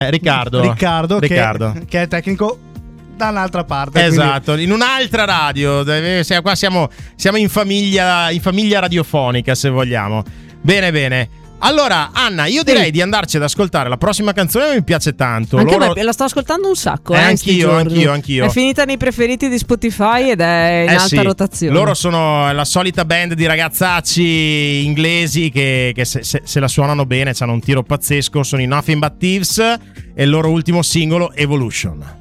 Riccardo. Che è tecnico da un'altra parte. Esatto, quindi... in un'altra radio. Qua siamo in famiglia radiofonica, se vogliamo. Bene. Allora, Anna, io direi di andarci ad ascoltare la prossima canzone, mi piace tanto. Anche me, la sto ascoltando un sacco. Anch'io. È finita nei preferiti di Spotify ed è in alta rotazione. Loro sono la solita band di ragazzacci inglesi che se la suonano bene, hanno un tiro pazzesco. Sono i Nothing But Thieves e il loro ultimo singolo, Evolution.